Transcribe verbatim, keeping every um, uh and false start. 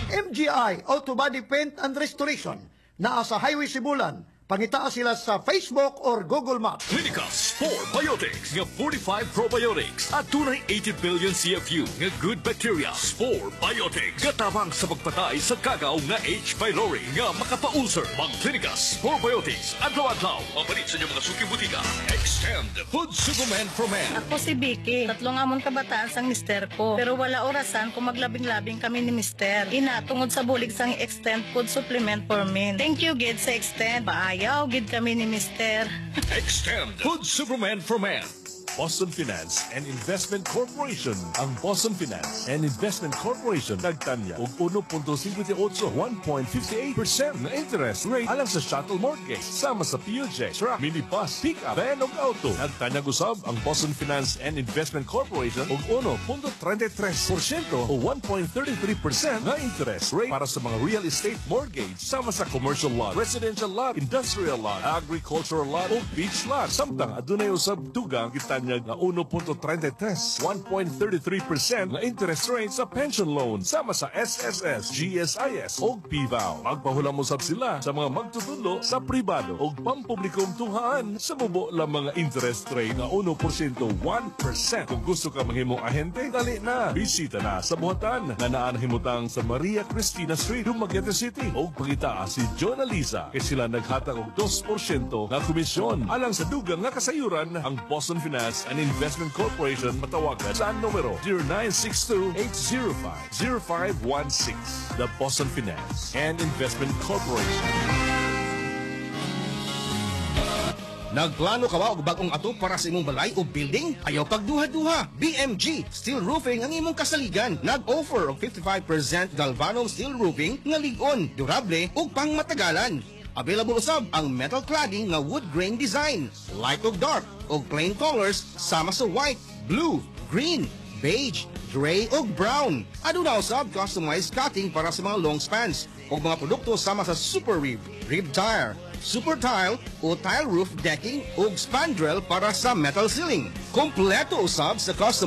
M G I Auto Body Paint and Restoration. Naa sa Highway Sibulan. Pangitaa sila sa Facebook or Google Maps. Clinicas four Biotics nga forty-five probiotics at tunay eighty billion C F U nga good bacteria. Spore Biotics gatabang sa pagpatay sa kagaw nga H. pylori nga makapa-ulcer. Mag Clinicas four Biotics adlaw-adlaw mapalit sa inyong mga suki butika. Extend Food Supplement for Men. Ako si Vicky. Tatlo nga mong kabataan sang mister ko. Pero wala orasan kung maglabing-labing kami ni mister. Ina, tungod sa bulig sang Extend Food Supplement for Men. Thank you, Gid, sa Extend. Ayaw, gid kami ni mister. Extend Food Supplement for Men. Boston Finance and Investment Corporation. Ang Boston Finance and Investment Corporation nagtanya og one point fifty-eight, one point fifty-eight percent na interest rate alang sa shuttle mortgage sama sa P U J, truck, minibus, pick-up, van ug auto. Nagtanya usab ang Boston Finance and Investment Corporation og one point thirty-three percent o one point thirty-three percent na interest rate para sa mga real estate mortgage sama sa commercial lot, residential lot, industrial lot, agricultural lot ug beach lot. Samtang adunay usab dugang gitanya nga one point thirty-three, one point thirty-three percent na interest rate sa pension loan sama sa S S S, G S I S o P V A O. Magpahulam usab sila sa mga magtutulo sa pribado o pampublikong tunghaan sa mubo lang mga interest rate na one percent, one percent. Kung gusto ka manghimong ahente, dali na. Bisita na sa buhatan na naan himutang sa Maria Cristina Street, Dumaguete City o pagita si John Aliza kay sila naghatag og two percent na komisyon alang sa dugang nga kasayuran. Ang Boston Finance and Investment Corporation matawagan sa numero zero nine six two, eight zero five, zero five one six. The Boston Finance and Investment Corporation. Nagplano ka ba og bagong ato para sa imong balay o building? Ayaw pagduha-duha. B M G Steel Roofing ang imong kasaligan. Nag-offer og fifty-five percent galvanum steel roofing nga lig-on, durable ug pangmatagalan. Available usab ang metal cladding nga wood grain design, light ug dark ug plain colors sama sa white, blue, green, beige, gray ug brown. Aduna usab customized cutting para sa mga long spans ug mga produkto sama sa super rib, rib tire, super tile o tile roof decking ug spandrel para sa metal ceiling. Kompleto usab sa custom